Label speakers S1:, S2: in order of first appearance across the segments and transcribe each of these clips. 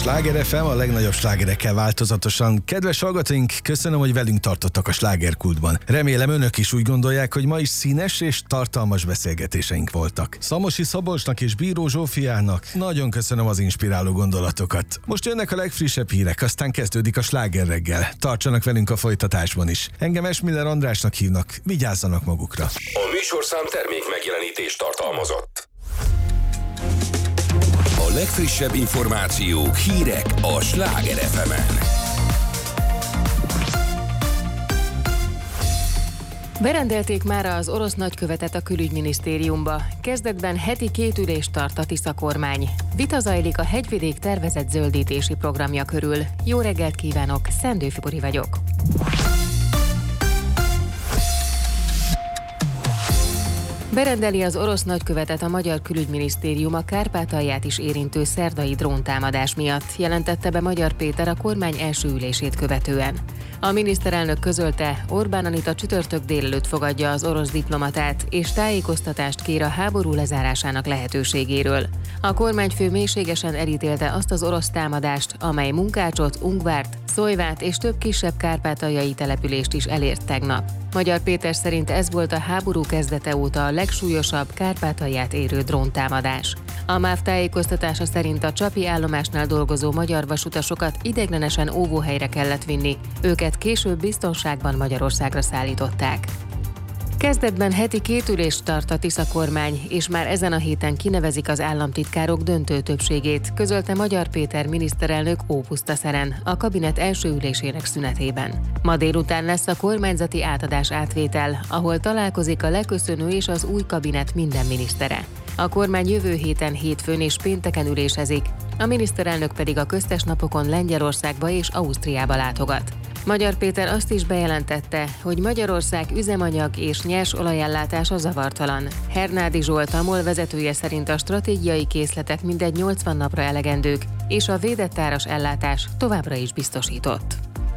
S1: Sláger FM, a legnagyobb slágerekkel változatosan. Kedves hallgatóink, köszönöm, hogy velünk tartottak a slágerkultban. Remélem önök is úgy gondolják, hogy ma is színes és tartalmas beszélgetéseink voltak. Szamosi Szabolcsnak és Bíró Zsófiának nagyon köszönöm az inspiráló gondolatokat. Most jönnek a legfrissebb hírek, aztán kezdődik a Sláger reggel. Tartsanak velünk a folytatásban is. Engem Esmiller Andrásnak hívnak, vigyázzanak magukra.
S2: A műsorszám termék megjelenítést tartalmazott. A legfrissebb információk, hírek a Sláger FM-en.
S3: Berendelték mára az orosz nagykövetet a külügyminisztériumba. Kezdetben heti 2 ülést tart a Tisza kormány. Vita zajlik a hegyvidék tervezett zöldítési programja körül. Jó reggelt kívánok, Szendő Fibori vagyok. Berendeli az orosz nagykövetet a magyar külügyminisztérium a Kárpátalját is érintő szerdai dróntámadás miatt, jelentette be Magyar Péter a kormány első ülését követően. A miniszterelnök közölte, Orbán Anita csütörtök délelőtt fogadja az orosz diplomatát, és tájékoztatást kér a háború lezárásának lehetőségéről. A kormányfő mélységesen elítélte azt az orosz támadást, amely Munkácsot, Ungvárt, Szojvát és több kisebb kárpátaljai települést is elért tegnap. Magyar Péter szerint ez volt a háború kezdete óta a legsúlyosabb Kárpátalját érő dróntámadás. A MÁV tájékoztatása szerint a Csapi állomásnál dolgozó magyar vasutasokat ideiglenesen óvóhelyre kellett vinni, őket később biztonságban Magyarországra szállították. Kezdetben heti 2 ülést tart a Tisza kormány, és már ezen a héten kinevezik az államtitkárok döntő többségét, közölte Magyar Péter miniszterelnök Ópusztaszeren a kabinet első ülésének szünetében. Ma délután lesz a kormányzati átadás-átvétel, ahol találkozik a leköszönő és az új kabinet minden minisztere. A kormány jövő héten hétfőn és pénteken ülésezik, a miniszterelnök pedig a köztes napokon Lengyelországba és Ausztriába látogat. Magyar Péter azt is bejelentette, hogy Magyarország üzemanyag és nyers olajellátása zavartalan. Hernádi Zsolt, a MOL vezetője szerint a stratégiai készletek mindegy 80 napra elegendők, és a védett áras ellátás továbbra is biztosított.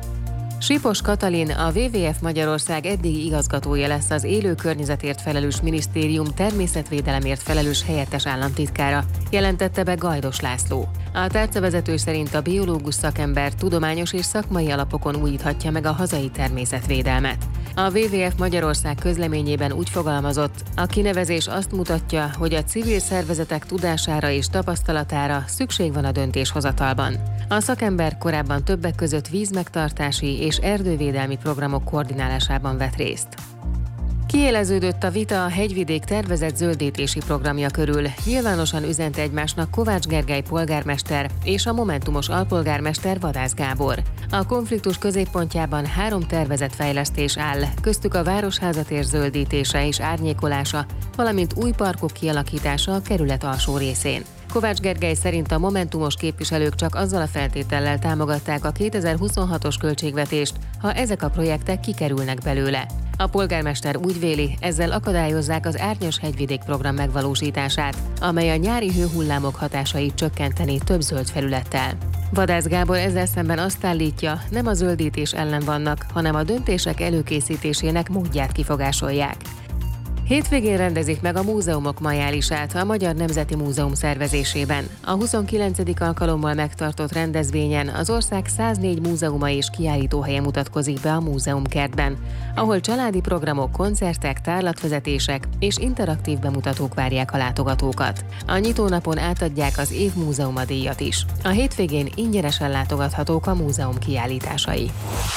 S3: Sipos Katalin, a WWF Magyarország eddigi igazgatója lesz az élő környezetért felelős minisztérium természetvédelemért felelős helyettes államtitkára, jelentette be Gajdos László. A tárcavezető szerint a biológus szakember tudományos és szakmai alapokon újíthatja meg a hazai természetvédelmet. A WWF Magyarország közleményében úgy fogalmazott, a kinevezés azt mutatja, hogy a civil szervezetek tudására és tapasztalatára szükség van a döntéshozatalban. A szakember korábban többek között vízmegtartási és erdővédelmi programok koordinálásában vett részt. Kiéleződött a vita a hegyvidék tervezett zöldítési programja körül. Nyilvánosan üzente egymásnak Kovács Gergely polgármester és a momentumos alpolgármester Vadász Gábor. A konfliktus középpontjában 3 tervezett fejlesztés áll, köztük a városházatér zöldítése és árnyékolása, valamint új parkok kialakítása a kerület alsó részén. Kovács Gergely szerint a momentumos képviselők csak azzal a feltétellel támogatták a 2026-os költségvetést, ha ezek a projektek kikerülnek belőle. A polgármester úgy véli, ezzel akadályozzák az Árnyas hegyvidék program megvalósítását, amely a nyári hőhullámok hatásait csökkenteni több zöld felülettel. Vadász Gábor ezzel szemben azt állítja, nem a zöldítés ellen vannak, hanem a döntések előkészítésének módját kifogásolják. Hétvégén rendezik meg a múzeumok majálisát a Magyar Nemzeti Múzeum szervezésében. A 29. alkalommal megtartott rendezvényen az ország 104 múzeuma és kiállítóhelye mutatkozik be a múzeumkertben, ahol családi programok, koncertek, tárlatvezetések és interaktív bemutatók várják a látogatókat. A nyitónapon átadják az év múzeuma díjat is. A hétvégén ingyenesen látogathatók a múzeum kiállításai.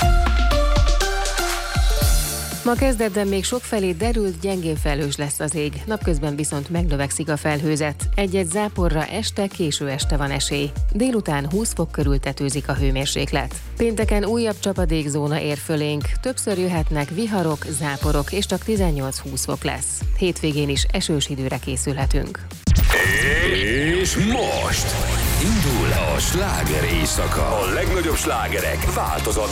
S3: Ma kezdetben még sokfelé derült, gyengén felhős lesz az ég, napközben viszont megnövekszik a felhőzet. Egy-egy záporra este, késő este van esély. Délután 20 fok körül tetőzik a hőmérséklet. Pénteken újabb csapadékzóna ér fölénk, többször jöhetnek viharok, záporok, és csak 18-20 fok lesz. Hétvégén is esős időre készülhetünk.
S2: És most indul a sláger éjszaka. A legnagyobb slágerek változat